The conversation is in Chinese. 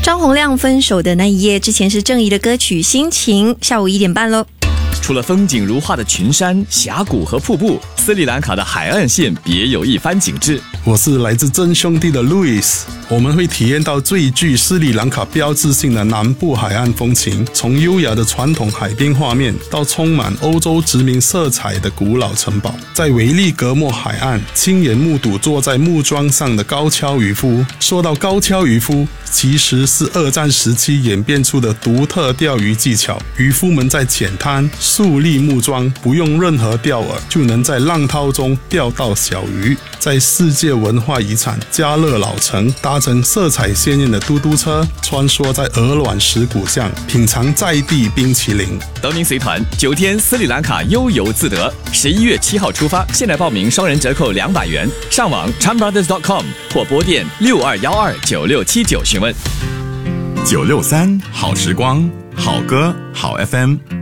张洪量分手的那一夜之前是郑怡的歌曲《心情》，下午1点半咯。 除了风景如画的群山、峡谷和瀑布，斯里兰卡的海岸线别有一番景致。 我是来自真兄弟的 Louis， 我们会体验到最具斯里兰卡标志性的南部海岸风情，从优雅的传统海滨画面到充满欧洲殖民色彩的古老城堡。在维利格莫海岸，亲眼目睹坐在木桩上的高跷渔夫。说到高跷渔夫，其实是2战时期演变出的独特钓鱼技巧。渔夫们在浅滩竖立木桩，不用任何钓饵，就能在浪涛中钓到小鱼。在世界文化遗产加勒老城，搭乘色彩鲜艳的嘟嘟车，穿梭在鹅卵石谷巷，品尝在地冰淇淋。 等您随团9天斯里兰卡悠游自得，11月7号出发，现在报名双人折扣200元，上网 chanbrothers.com 或拨电62129679询问。 963好时光，好歌好 FM。